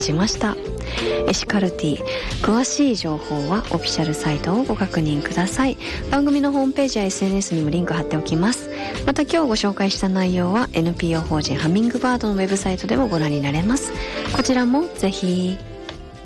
しました。エシカルティ、詳しい情報はオフィシャルサイトをご確認ください。番組のホームページや SNS にもリンク貼っておきます。また今日ご紹介した内容は NPO 法人ハミングバードのウェブサイトでもご覧になれます。こちらもぜひ。